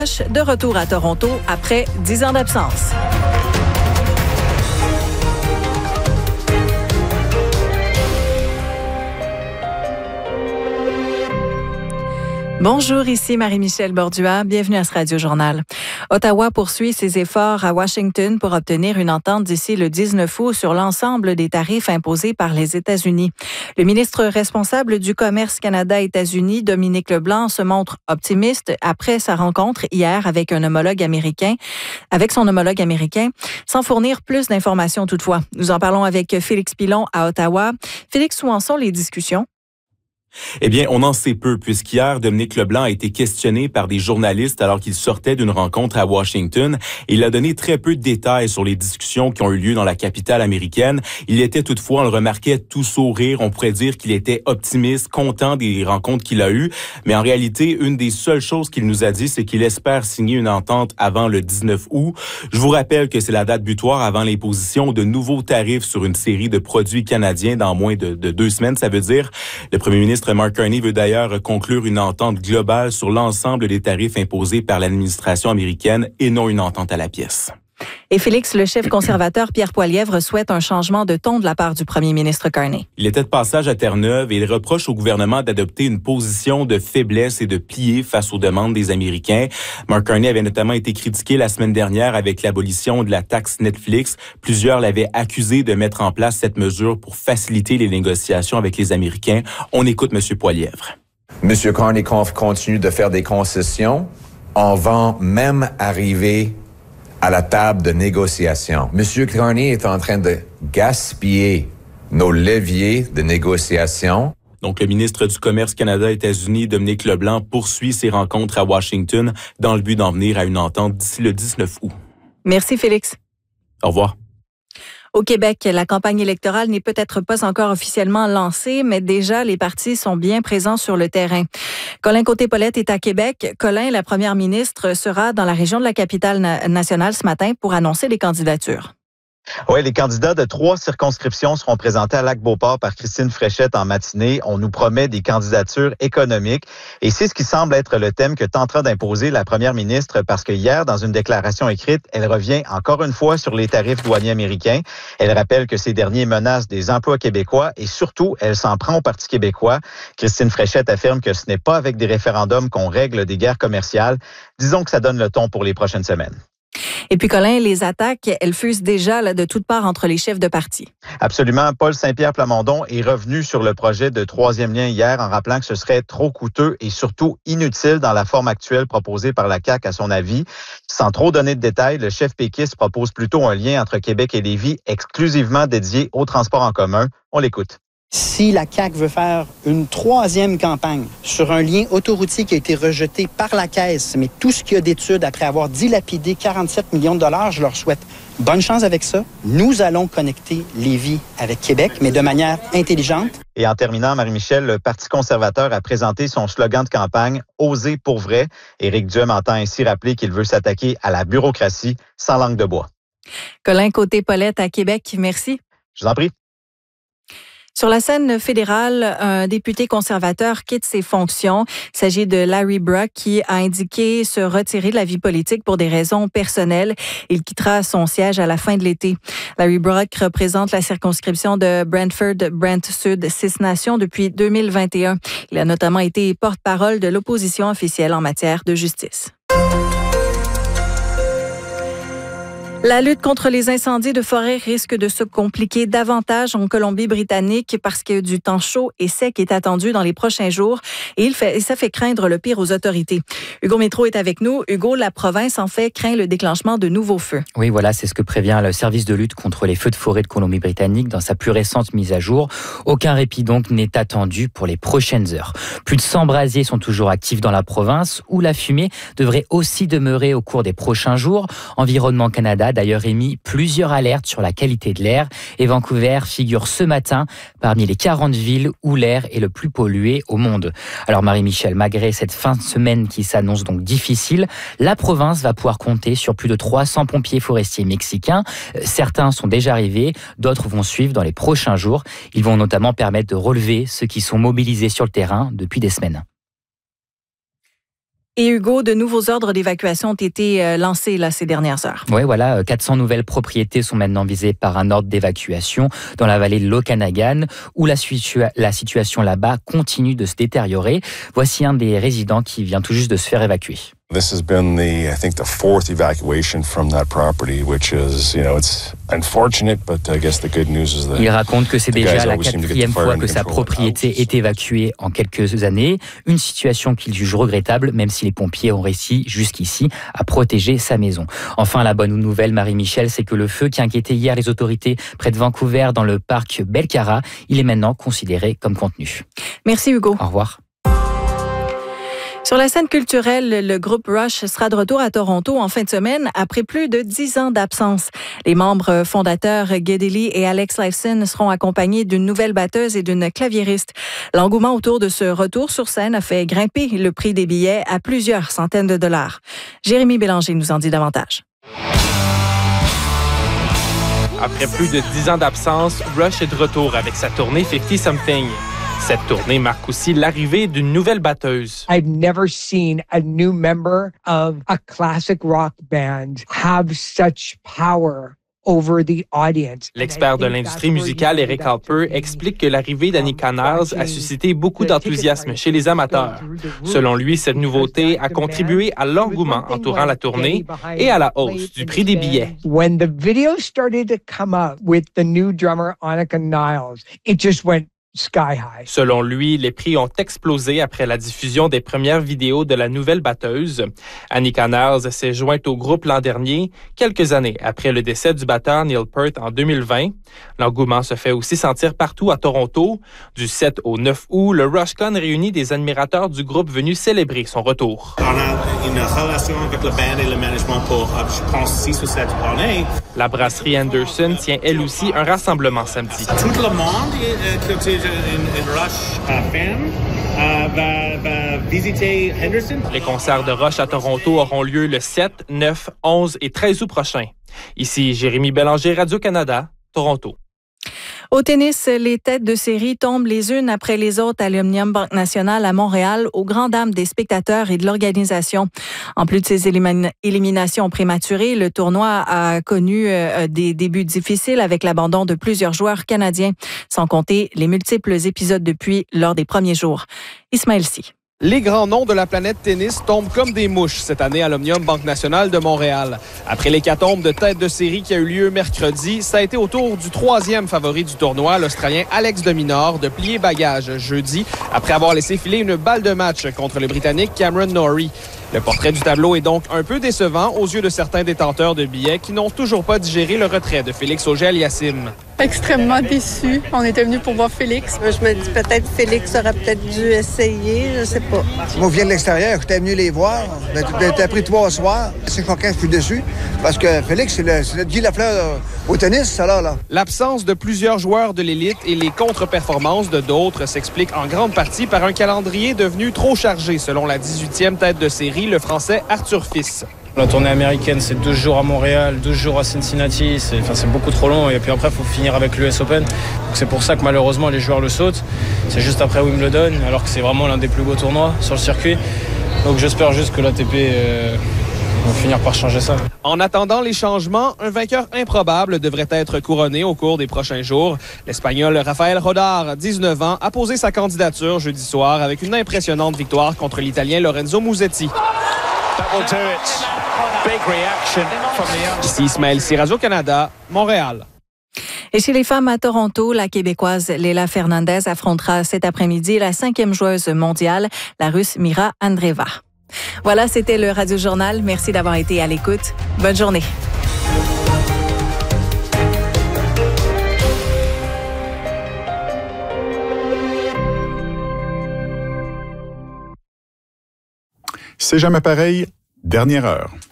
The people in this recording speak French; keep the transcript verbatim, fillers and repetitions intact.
De retour à Toronto après dix ans d'absence. Bonjour, ici Marie-Michel Bordua. Bienvenue à ce Radio-Journal. Ottawa poursuit ses efforts à Washington pour obtenir une entente d'ici le dix-neuf août sur l'ensemble des tarifs imposés par les États-Unis. Le ministre responsable du commerce Canada-États-Unis, Dominique Leblanc, se montre optimiste après sa rencontre hier avec un homologue américain, avec son homologue américain, sans fournir plus d'informations toutefois. Nous en parlons avec Félix Pilon à Ottawa. Félix, où en sont les discussions? Eh bien, on en sait peu, puisqu'hier, Dominique Leblanc a été questionné par des journalistes alors qu'il sortait d'une rencontre à Washington. Il a donné très peu de détails sur les discussions qui ont eu lieu dans la capitale américaine. Il était toutefois, on le remarquait, tout sourire. On pourrait dire qu'il était optimiste, content des rencontres qu'il a eues. Mais en réalité, une des seules choses qu'il nous a dit, c'est qu'il espère signer une entente avant le dix-neuf août. Je vous rappelle que c'est la date butoir avant l'imposition de nouveaux tarifs sur une série de produits canadiens dans moins de, de deux semaines. Ça veut dire, le premier ministre Mark Carney veut d'ailleurs conclure une entente globale sur l'ensemble des tarifs imposés par l'administration américaine et non une entente à la pièce. Et Félix, le chef conservateur Pierre Poilievre souhaite un changement de ton de la part du premier ministre Carney. Il était de passage à Terre-Neuve et il reproche au gouvernement d'adopter une position de faiblesse et de plier face aux demandes des Américains. Mark Carney avait notamment été critiqué la semaine dernière avec l'abolition de la taxe Netflix. Plusieurs l'avaient accusé de mettre en place cette mesure pour faciliter les négociations avec les Américains. On écoute M. Poilievre. M. Carney continue de faire des concessions. On va même arriver à la table de négociation. M. Carney est en train de gaspiller nos leviers de négociation. Donc, le ministre du Commerce Canada-États-Unis, Dominique Leblanc, poursuit ses rencontres à Washington dans le but d'en venir à une entente d'ici le dix-neuf août. Merci, Félix. Au revoir. Au Québec, la campagne électorale n'est peut-être pas encore officiellement lancée, mais déjà, les partis sont bien présents sur le terrain. Colin Côté-Paulette est à Québec. Colin, la première ministre, sera dans la région de la capitale na- nationale ce matin pour annoncer les candidatures. Oui, les candidats de trois circonscriptions seront présentés à Lac-Beauport par Christine Fréchette en matinée. On nous promet des candidatures économiques et c'est ce qui semble être le thème que tentera d'imposer la première ministre parce que hier, dans une déclaration écrite, elle revient encore une fois sur les tarifs douaniers américains. Elle rappelle que ces derniers menacent des emplois québécois et surtout, elle s'en prend au Parti québécois. Christine Fréchette affirme que ce n'est pas avec des référendums qu'on règle des guerres commerciales. Disons que ça donne le ton pour les prochaines semaines. Et puis, Colin, les attaques, elles fusent déjà là, de toutes parts entre les chefs de parti. Absolument. Paul Saint-Pierre Plamondon est revenu sur le projet de troisième lien hier en rappelant que ce serait trop coûteux et surtout inutile dans la forme actuelle proposée par la C A Q, à son avis. Sans trop donner de détails, le chef péquiste propose plutôt un lien entre Québec et Lévis exclusivement dédié au transport en commun. On l'écoute. Si la C A Q veut faire une troisième campagne sur un lien autoroutier qui a été rejeté par la Caisse, mais tout ce qu'il y a d'études après avoir dilapidé quarante-sept millions de dollars, je leur souhaite bonne chance avec ça. Nous allons connecter Lévis avec Québec, mais de manière intelligente. Et en terminant, Marie-Michel, le Parti conservateur a présenté son slogan de campagne « Oser pour vrai ». Éric Duhem entend ainsi rappeler qu'il veut s'attaquer à la bureaucratie sans langue de bois. Colin Côté-Paulette à Québec, merci. Je vous en prie. Sur la scène fédérale, un député conservateur quitte ses fonctions. Il s'agit de Larry Bruck qui a indiqué se retirer de la vie politique pour des raisons personnelles. Il quittera son siège à la fin de l'été. Larry Bruck représente la circonscription de Brantford-Brant-Sud, Six Nations depuis deux mille vingt et un. Il a notamment été porte-parole de l'opposition officielle en matière de justice. La lutte contre les incendies de forêt risque de se compliquer davantage en Colombie-Britannique parce que du temps chaud et sec est attendu dans les prochains jours et, il fait, et ça fait craindre le pire aux autorités. Hugo Métro est avec nous. Hugo, la province en fait craint le déclenchement de nouveaux feux. Oui, voilà, c'est ce que prévient le service de lutte contre les feux de forêt de Colombie-Britannique dans sa plus récente mise à jour. Aucun répit donc n'est attendu pour les prochaines heures. Plus de cent brasiers sont toujours actifs dans la province où la fumée devrait aussi demeurer au cours des prochains jours. Environnement Canada a d'ailleurs émis plusieurs alertes sur la qualité de l'air et Vancouver figure ce matin parmi les quarante villes où l'air est le plus pollué au monde. Alors Marie-Michel, malgré cette fin de semaine qui s'annonce donc difficile, la province va pouvoir compter sur plus de trois cents pompiers forestiers mexicains. Certains sont déjà arrivés, d'autres vont suivre dans les prochains jours. Ils vont notamment permettre de relever ceux qui sont mobilisés sur le terrain depuis des semaines. Et Hugo, de nouveaux ordres d'évacuation ont été lancés là, ces dernières heures. Oui, voilà, quatre cents nouvelles propriétés sont maintenant visées par un ordre d'évacuation dans la vallée de l'Okanagan, où la, situa- la situation là-bas continue de se détériorer. Voici un des résidents qui vient tout juste de se faire évacuer. This has been the, I think, the fourth evacuation from that property, which is, you know, it's unfortunate, but I guess the good news is that il raconte que c'est déjà la quatrième fois que sa propriété est évacuée en quelques années. Une situation qu'il juge regrettable, même si les pompiers ont réussi jusqu'ici à protéger sa maison. Enfin, la bonne nouvelle, Marie-Michel, c'est que le feu qui inquiétait hier les autorités près de Vancouver dans le parc Belcara, il est maintenant considéré comme contenu. Merci Hugo. Au revoir. Sur la scène culturelle, le groupe Rush sera de retour à Toronto en fin de semaine après plus de dix ans d'absence. Les membres fondateurs Geddy Lee et Alex Lifeson seront accompagnés d'une nouvelle batteuse et d'une claviériste. L'engouement autour de ce retour sur scène a fait grimper le prix des billets à plusieurs centaines de dollars. Jérémy Bélanger nous en dit davantage. Après plus de dix ans d'absence, Rush est de retour avec sa tournée cinquante something. Cette tournée marque aussi l'arrivée d'une nouvelle batteuse. I've never seen a new member of a classic rock band have such power over the audience. L'expert de l'industrie musicale Eric Halper explique que l'arrivée d'Annika Niles a suscité beaucoup d'enthousiasme chez les amateurs. Selon lui, cette nouveauté a contribué à l'engouement entourant la tournée et à la hausse du prix des billets. When the video started to come up with the new drummer Annika Niles, it just went sky high. Selon lui, les prix ont explosé après la diffusion des premières vidéos de la nouvelle batteuse. Annika Niles s'est jointe au groupe l'an dernier, quelques années après le décès du batteur Neil Peart en deux mille vingt. L'engouement se fait aussi sentir partout à Toronto. Du sept au neuf août, le RushCon réunit des admirateurs du groupe venus célébrer son retour. On a une relation avec le band et le management pour, je pense, six ou sept années. La brasserie Anderson tient elle aussi un rassemblement samedi. Tout le monde qui est une Rush fan va, va visiter Henderson. Les concerts de Rush à Toronto auront lieu le sept, neuf, onze et treize août prochain. Ici Jérémy Bélanger, Radio-Canada, Toronto. Au tennis, les têtes de série tombent les unes après les autres à l'Omnium Banque Nationale à Montréal, aux grandes dames des spectateurs et de l'organisation. En plus de ces élimin- éliminations prématurées, le tournoi a connu euh, des débuts difficiles avec l'abandon de plusieurs joueurs canadiens, sans compter les multiples épisodes de pluie lors des premiers jours. Ismaël Sy. Les grands noms de la planète tennis tombent comme des mouches cette année à l'Omnium Banque Nationale de Montréal. Après l'hécatombe de tête de série qui a eu lieu mercredi, ça a été au tour du troisième favori du tournoi, l'Australien Alex de Minaur, de plier bagage jeudi après avoir laissé filer une balle de match contre le Britannique Cameron Norrie. Le portrait du tableau est donc un peu décevant aux yeux de certains détenteurs de billets qui n'ont toujours pas digéré le retrait de Félix Auger-Aliassime. Extrêmement déçu. On était venu pour voir Félix. Je me dis peut-être Félix aurait peut-être dû essayer, je sais pas. Moi, je viens de l'extérieur, j'étais venu les voir. T'as pris trois soirs. C'est choquant, je suis déçu. Parce que Félix, c'est le, c'est le Guy Lafleur au tennis, ça là, là. L'absence de plusieurs joueurs de l'élite et les contre-performances de d'autres s'expliquent en grande partie par un calendrier devenu trop chargé, selon la dix-huitième tête de série, le Français Arthur Fils. La tournée américaine, c'est douze jours à Montréal, douze jours à Cincinnati. C'est, enfin, c'est beaucoup trop long. Et puis après, il faut finir avec l'U S Open. Donc c'est pour ça que malheureusement, les joueurs le sautent. C'est juste après Wimbledon, alors que c'est vraiment l'un des plus beaux tournois sur le circuit. Donc j'espère juste que l'A T P euh, va finir par changer ça. En attendant les changements, un vainqueur improbable devrait être couronné au cours des prochains jours. L'Espagnol Rafael Rodar, dix-neuf ans, a posé sa candidature jeudi soir avec une impressionnante victoire contre l'Italien Lorenzo Musetti. Ici Ismaël Sy, Radio-Canada, Montréal. Et chez les femmes à Toronto, la Québécoise Leila Fernandez affrontera cet après-midi la cinquième joueuse mondiale, la Russe Mira Andreeva. Voilà, c'était le Radio Journal. Merci d'avoir été à l'écoute. Bonne journée. C'est jamais pareil, dernière heure.